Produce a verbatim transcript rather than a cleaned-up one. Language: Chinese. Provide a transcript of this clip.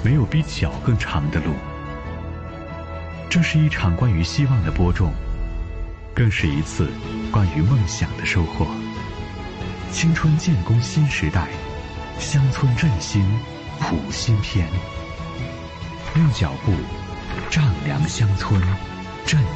没有比脚更长的路。这是一场关于希望的播种，更是一次关于梦想的收获。青春建功新时代，乡村振兴谱新篇。用脚步丈量乡村，振